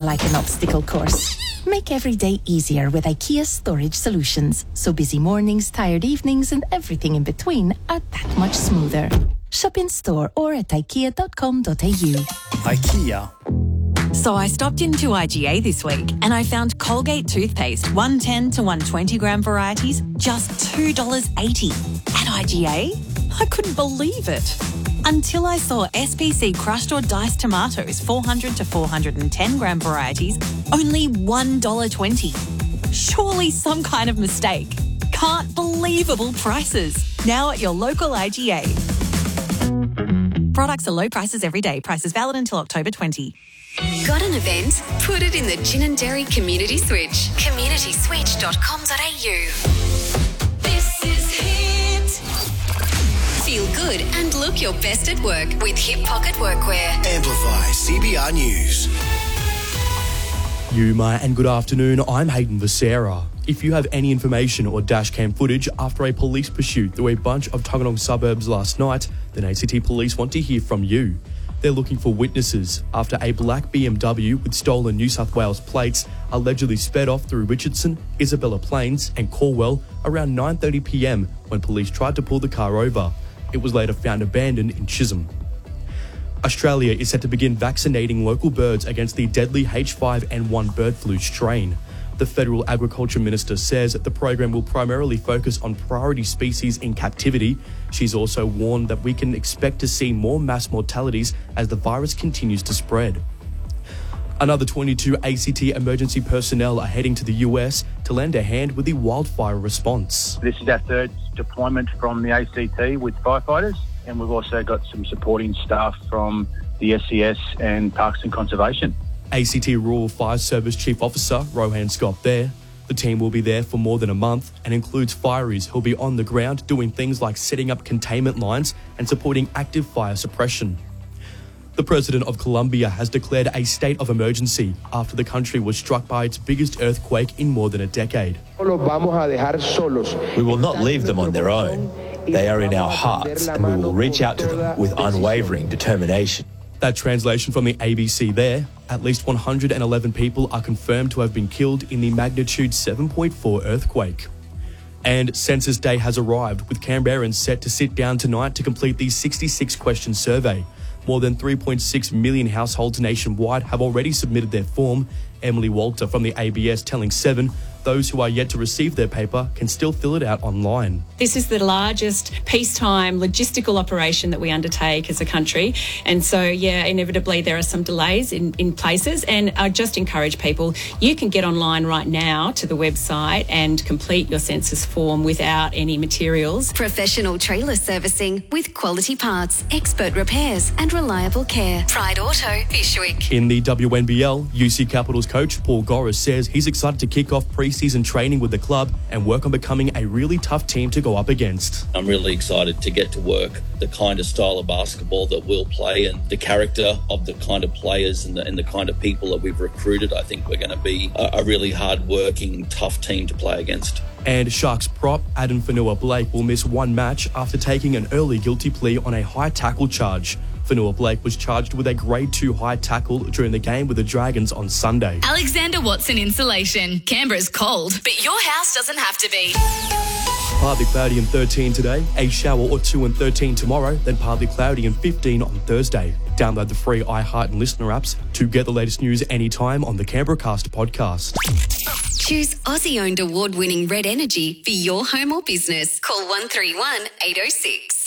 like an obstacle course. Make every day easier with IKEA storage solutions, so busy mornings, tired evenings and everything in between are that much smoother. Shop in store or at ikea.com.au. IKEA. So I stopped into IGA this week and I found Colgate toothpaste, 110 to 120 gram varieties, just $2.80. At IGA? I couldn't believe it. Until I saw SPC crushed or diced tomatoes, 400 to 410 gram varieties, only $1.20. Surely some kind of mistake. Can't believable prices. Now at your local IGA. Products are low prices every day. Prices valid until October 20. Got an event? Put it in the Gin and Dairy Community Switch. communityswitch.com.au. This is Hit. Feel good and look your best at work with Hip Pocket Workwear. Amplify CBR News. Yuma and good afternoon, I'm Hayden Becerra. If you have any information or dashcam footage after a police pursuit through a bunch of Tuggeranong suburbs last night, then ACT Police want to hear from you. They're looking for witnesses after a black BMW with stolen New South Wales plates allegedly sped off through Richardson, Isabella Plains and Corwell around 9:30 p.m. when police tried to pull the car over. It was later found abandoned in Chisholm. Australia is set to begin vaccinating local birds against the deadly H5N1 bird flu strain. The Federal Agriculture Minister says the program will primarily focus on priority species in captivity. She's also warned that we can expect to see more mass mortalities as the virus continues to spread. Another 22 ACT emergency personnel are heading to the US to lend a hand with the wildfire response. This is our third deployment from the ACT with firefighters, and we've also got some supporting staff from the SCS and Parks and Conservation. ACT Rural Fire Service Chief Officer Rohan Scott there. The team will be there for more than a month and includes fireys who'll be on the ground doing things like setting up containment lines and supporting active fire suppression. The President of Colombia has declared a state of emergency after the country was struck by its biggest earthquake in more than a decade. We will not leave them on their own. They are in our hearts and we will reach out to them with unwavering determination. That translation from the ABC there. At least 111 people are confirmed to have been killed in the magnitude 7.4 earthquake. And Census Day has arrived, with Canberrans set to sit down tonight to complete the 66-question survey. More than 3.6 million households nationwide have already submitted their form. Emily Walter from the ABS telling Seven, those who are yet to receive their paper can still fill it out online. This is the largest peacetime logistical operation that we undertake as a country. And so, inevitably there are some delays in places. And I just encourage people, you can get online right now to the website and complete your census form without any materials. Professional trailer servicing with quality parts, expert repairs and reliable care. Pride Auto, Bishwick. In the WNBL, UC Capitals coach Paul Goris says he's excited to kick off pre-season training with the club and work on becoming a really tough team to go up against. I'm really excited to get to work the kind of style of basketball that we'll play and the character of the kind of players and the kind of people that we've recruited. I think we're going to be a really hard-working, tough team to play against. And Sharks prop Adam Fanua-Blake will miss one match after taking an early guilty plea on a high tackle charge. Fanua-Blake was charged with a Grade 2 high tackle during the game with the Dragons on Sunday. Alexander Watson Insulation. Canberra's cold, but your house doesn't have to be. Partly cloudy and 13 today, a shower or two and 13 tomorrow, then partly cloudy and 15 on Thursday. Download the free iHeart and Listener apps to get the latest news anytime on the Canberracast podcast. Choose Aussie-owned award-winning Red Energy for your home or business. Call 131 806.